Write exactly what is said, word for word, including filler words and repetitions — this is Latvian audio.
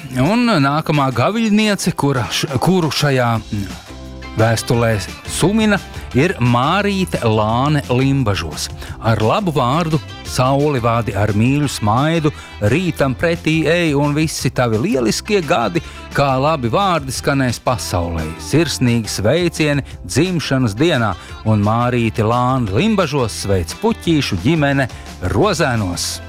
Un nākamā gaviļniece, kura, kuru šajā vēstulē sumina, ir Mārīte Lāne Limbažos. Ar labu vārdu, sauli vādi ar mīļu smaidu, rītam pretī ej un visi tavi lieliskie gadi, kā labi vārdi skanēs pasaulē. Sirsnīgi sveicieni dzimšanas dienā, un Mārīte Lāne Limbažos sveic puķīšu ģimene Rozēnos.